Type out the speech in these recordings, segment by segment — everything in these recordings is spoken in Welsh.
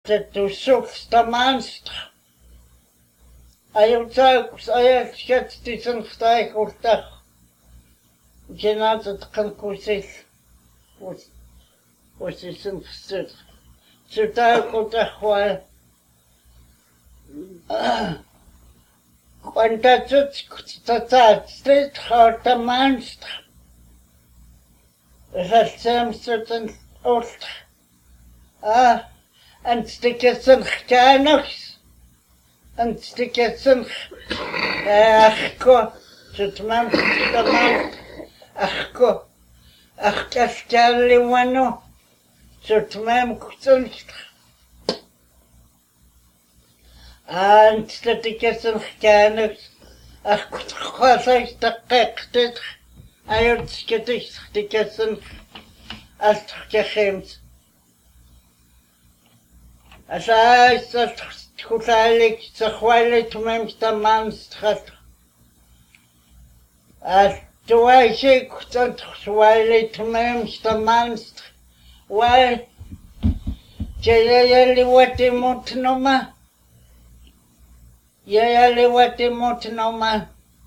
Du suchst der Monster. Eu taus eu skets diesen Steig und Dach. Genau das kann kusis. Was ist denn das? Zu Tag und Dach weil und das ist steht halt der Monster. Es hat selbst den Ost. En stikkessen kärnoks. En stikkessen ahko. Tutmam tutmam ahko. Ahkas kärli wano. Tutmam kutsunst. En stikkessen kärnoks. Ahko tkhasay taqqaqtet. Ayot sketish stikkessen. Astkhemt. Asais khutalik tsakhwalit memsta manstrat. As tuashi kutsant khwalit memsta manst. Wal jayali wati mutnoma. Yayali wati mutnoma.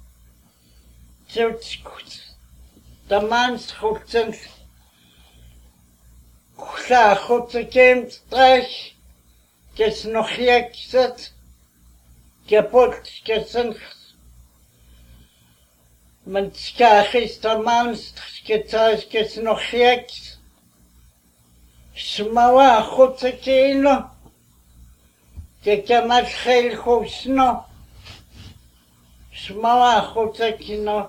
Tsutkut. The manst khutsant. Khusa khutsakem trash. Kes nog gekzet, kapot gesenkt. Men skach is de manst, getaz kes nog geks. Smawa khutsekino. Kekamat khel khusno. Smawa khutsekino.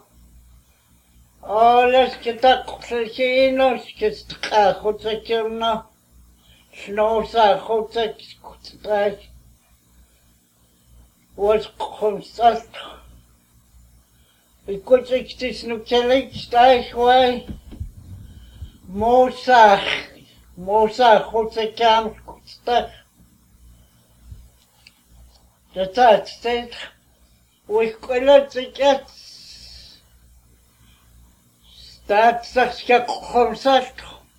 Alles getak khutsekino, skestka khutsekino. Snosa khotsek kutsdrach was komsalt ikutsik tisnukelik stai khwai mosa khotsekam kutsdrach dat steht we kolatsikat stat sakska komsalt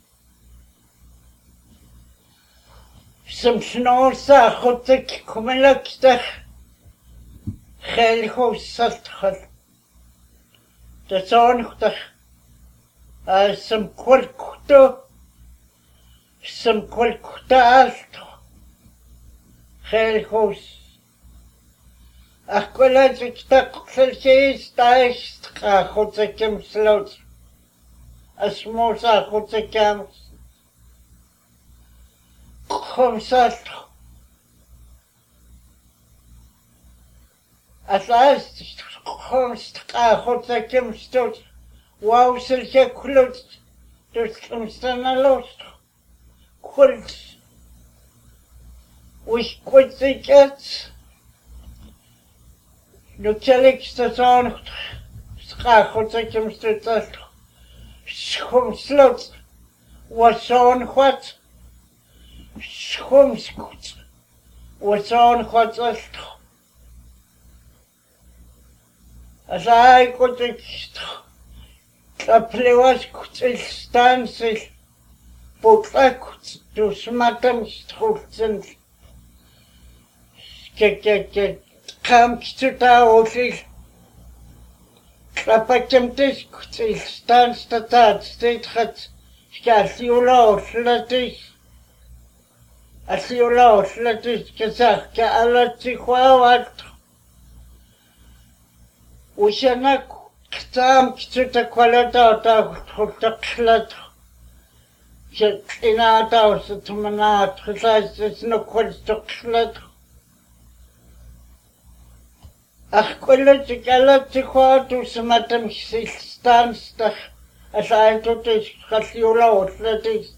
Some snosa khotek kumelakstach khel khosalt the son khotach some kolkuto alt khel khos akolat tak khelsis tash khotekem slot asmosa khotekam Komsalt. At last, komst khotsakem stot. Wow, selke kulut. Dus komstana lost. Kult. Wich kutsikat. Nu kellik station. Khotsakem stot. Komslot. Was on what? Schomskut. Was on khotsalt. As I got it. Kaplewas kutil stansil. Potlakut to smatam strutsen. Kam kituta osil. Klapakem kutil stans tatat state hat. Skasiulo slatis. Asiulo slatis kesach ka alati khawat. Ushanak tam kituta kwalata ta khotaklat. Ina ta ustumana khasas no khotaklat. Ach kollet kalat khawat usmatam stans ta asai to khasiulo slatis.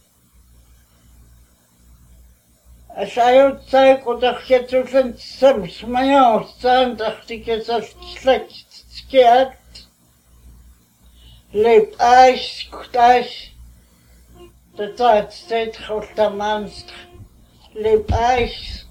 Asayot sei kodachjetulsen sams maja stan dachte gesalt schlecht skert lebt eis kutash der tat steht khotamanst lebt eis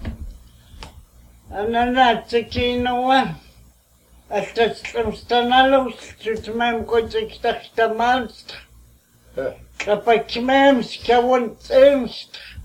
ananatsekinoa astat stamstanalos tutmem kodiktamanst kapakmem skawon tsemst